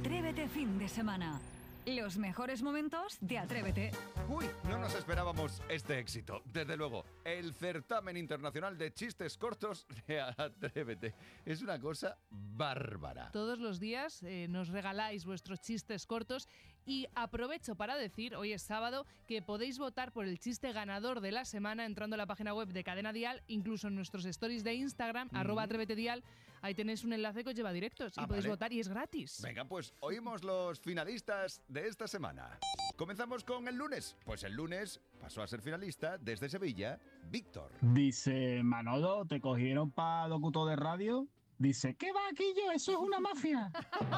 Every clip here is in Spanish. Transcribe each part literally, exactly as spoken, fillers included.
Atrévete fin de semana. Los mejores momentos de Atrévete. Uy, no nos esperábamos este éxito. Desde luego, el certamen internacional de chistes cortos de Atrévete. Es una cosa bárbara. Todos los días eh, nos regaláis vuestros chistes cortos y aprovecho para decir, hoy es sábado, que podéis votar por el chiste ganador de la semana entrando a la página web de Cadena Dial, incluso en nuestros stories de Instagram, mm. arroba Atrévete Dial. Ahí tenéis un enlace que os lleva a directos y ah, podéis vale. votar y es gratis. Venga, pues oímos los finalistas de esta semana. Comenzamos con el lunes. Pues el lunes pasó a ser finalista desde Sevilla, Víctor. Dice, Manolo, ¿te cogieron para locutor de radio? Dice, ¿qué va aquí yo? Eso es una mafia.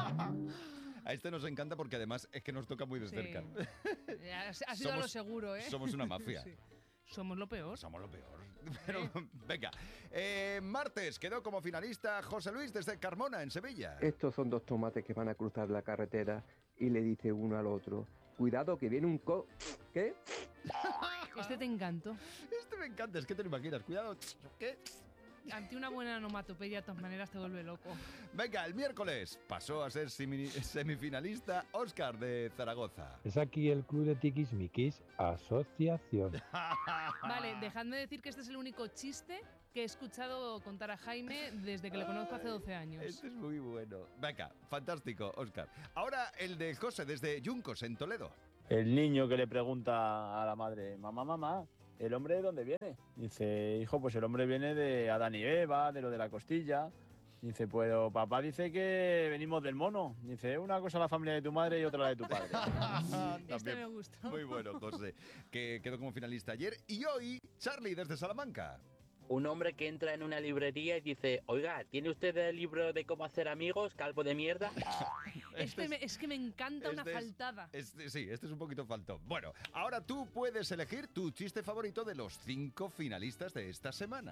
A este nos encanta porque además es que nos toca muy de Sí. cerca. Ha sido a lo seguro, ¿eh? Somos una mafia. Sí. Somos lo peor. Somos lo peor. Pero venga, eh, martes quedó como finalista José Luis desde Carmona, en Sevilla. Estos son dos tomates que van a cruzar la carretera y le dice uno al otro, cuidado que viene un co... ¿Qué? Este te encantó. Este me encanta, es que te lo imaginas. Cuidado, ¿qué? Ante una buena onomatopeya, de todas maneras, te vuelve loco. Venga, el miércoles pasó a ser semi- semifinalista Óscar de Zaragoza. Es aquí el club de Tiquismiquis Asociación. Vale, dejadme decir que este es el único chiste que he escuchado contar a Jaime desde que le conozco hace doce años. Este es muy bueno. Venga, fantástico, Óscar. Ahora el de José desde Yuncos, en Toledo. El niño que le pregunta a la madre, mamá, mamá, ¿el hombre de dónde viene? Dice, hijo, pues el hombre viene de Adán y Eva, de lo de la costilla. Dice, pues papá dice que venimos del mono. Dice, una cosa la familia de tu madre y otra la de tu padre. Este me gustó. Muy bueno, José, que quedó como finalista ayer. Y hoy, Charlie desde Salamanca. Un hombre que entra en una librería y dice, oiga, ¿tiene usted el libro de cómo hacer amigos, calvo de mierda? Este me, es que me encanta una Este es- faltada. Este, sí, este es un poquito faltón. Bueno, ahora tú puedes elegir tu chiste favorito de los cinco finalistas de esta semana.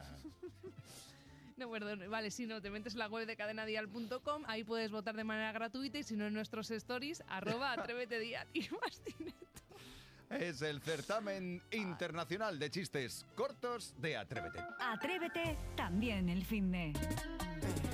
No, perdón, vale, si no, te metes en la web de cadenadial punto com, ahí puedes votar de manera gratuita y si no en nuestros stories, arroba atrévete dial y más dinero. Es el certamen internacional de chistes cortos de Atrévete. Atrévete también el fin de...